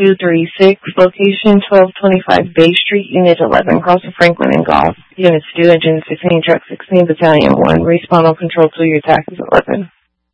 236, location 1225 Bay Street, Unit 11, cross of Franklin and Goff. Units 2, Engine 16, Truck 16, Battalion 1. Respawn on Control 2, your attack is 11.